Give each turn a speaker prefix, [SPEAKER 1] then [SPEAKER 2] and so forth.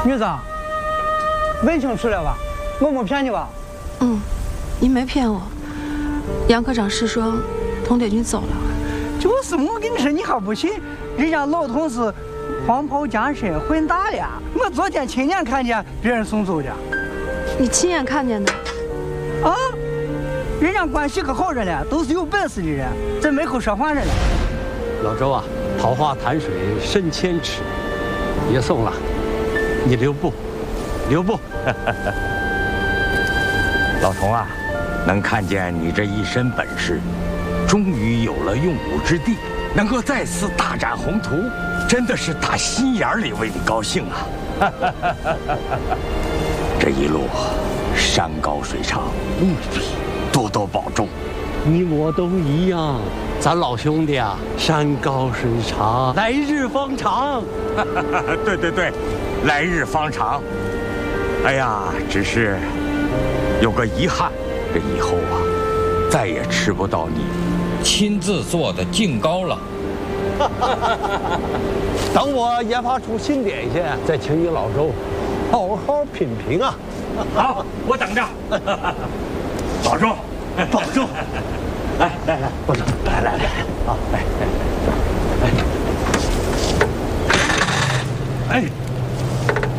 [SPEAKER 1] 女子，问清楚了吧？我没骗你吧？
[SPEAKER 2] 嗯，你没骗我。杨科长是说佟铁军走了。
[SPEAKER 1] 就是我跟你说，你还不信？人家老佟是黄袍加身混大了。我昨天亲眼看见别人送走的。
[SPEAKER 2] 你亲眼看见的？
[SPEAKER 1] 啊，人家关系可好着呢，都是有本事的人，在门口说话着呢。
[SPEAKER 3] 老周啊，桃花潭水深千尺，别送了，你留步，留步。
[SPEAKER 4] 老佟啊，能看见你这一身本事，终于有了用武之地，能够再次大展宏图，真的是打心眼里为你高兴啊！这一路山高水长，务必多多保重。
[SPEAKER 3] 你我都一样，咱老兄弟啊，山高水长，来日方长。
[SPEAKER 4] 对对对，来日方长。哎呀，只是有个遗憾，这以后啊，再也吃不到你
[SPEAKER 5] 亲自做的净糕了。
[SPEAKER 3] 等我研发出新点心，再请你老周好好品评啊！
[SPEAKER 4] 好，我等着。保重，保重。来来来，保重，来来来，好，来来来，哎。